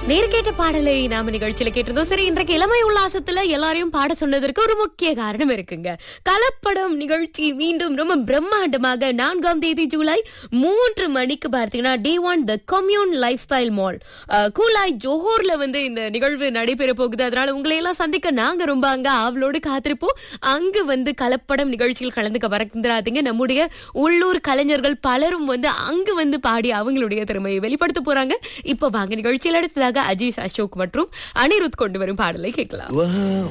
நேர்கேட்ட பாடலை நாம நிகழ்ச்சியில கேட்டிருந்தோம். சரி, இன்றைக்கு இளமை உல்லாசத்துல எல்லாரையும் பாட சொன்னதற்கு ஒரு முக்கிய காரணம் இருக்குங்க. கலப்படம் நிகழ்ச்சி மீண்டும் ரொம்ப பிரம்மாண்டமாக 4ஆம் தேதி ஜூலை 3 மணிக்கு பார்த்தீங்கன்னா D1 தி commune life style mall Kulai ஜோஹர்ல இந்த நிகழ்வு நடைபெற போகுது. அதனால உங்களை எல்லாம் சந்திக்க நாங்க ரொம்ப அங்க ஆவலோடு காத்திருப்போம். அங்கு கலப்படம் நிகழ்ச்சியில் கலந்துக்க மறந்துடாதீங்க. நம்முடைய உள்ளூர் கலைஞர்கள் பலரும் அங்கு பாடி அவங்களுடைய திறமையை வெளிப்படுத்த போறாங்க. இப்ப வாங்க நிகழ்ச்சியில் அடுத்ததாக அஜீஸ், அசோக் மற்றும் அனிருத் கொண்டு வரும் பாடலை கேட்கலாம்.